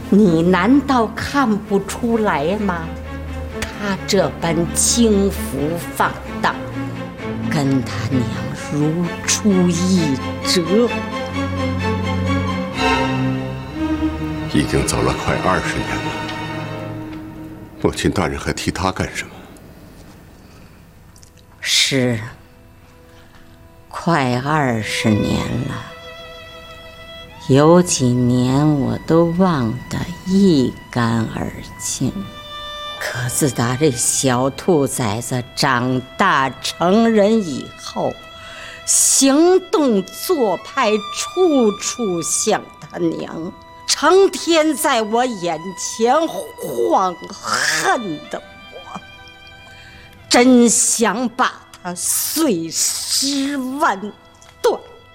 你难道看不出来吗？他这般轻浮放荡，跟他娘如出一辙。 已经走了快20年了，母亲大人还提他干什么？ 是啊，快20年了，有几年我都忘得一干二净。可自打这小兔崽子长大成人以后，行动做派处处像他娘，成天在我眼前晃，恨得我真想把他碎尸万段。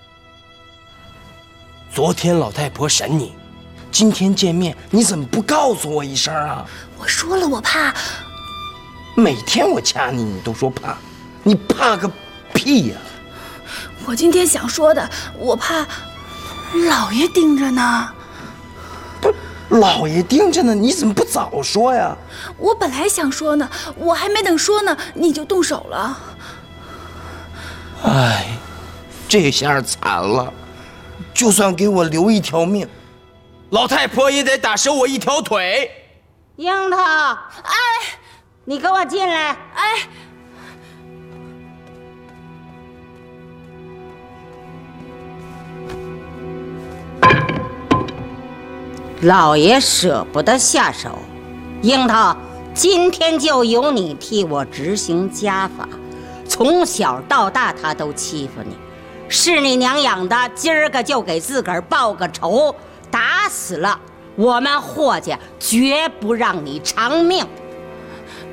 昨天老太婆审你，今天见面你怎么不告诉我一声啊？ 我说了，我怕。 每天我掐你，你都说怕，你怕个屁呀！ 我今天想说的，我怕老爷盯着呢。 不，老爷盯着呢，你怎么不早说呀？ 我本来想说呢，我还没等说呢，你就动手了。 哎，这下惨了，就算给我留一条命，老太婆也得打折我一条腿。 樱桃， 哎， 你给我进来。 哎， 老爷舍不得下手，樱桃，今天就由你替我执行家法。从小到大他都欺负你，是你娘养的，今儿个就给自个儿报个仇，打死了我们霍家绝不让你偿命。